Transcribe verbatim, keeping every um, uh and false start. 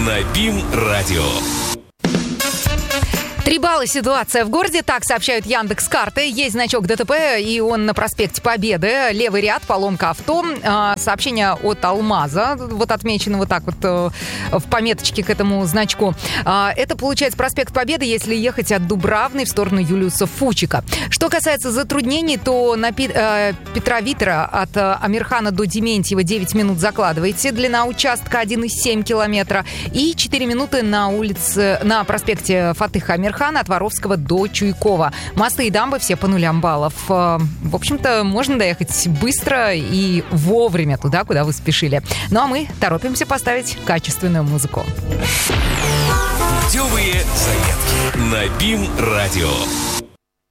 на БИМ-радио. Три балла ситуация в городе, так сообщают Яндекс.Карты. Есть значок ДТП, и он на проспекте Победы. Левый ряд, поломка авто. Сообщение от Алмаза, вот отмечено вот так вот в пометочке к этому значку. Это, получается, проспект Победы, если ехать от Дубравной в сторону Юлиуса Фучика. Что касается затруднений, то на Петра Витера от Амирхана до Дементьева девять минут закладываете. Длина участка один целых семь десятых километра. И четыре минуты на улице, на проспекте Фатыха Амирхана от Воровского до Чуйкова. Мосты и дамбы все по нулям баллов. В общем-то, можно доехать быстро и вовремя туда, куда вы спешили. Ну а мы торопимся поставить качественную музыку. Путевые заметки на БИМ-радио.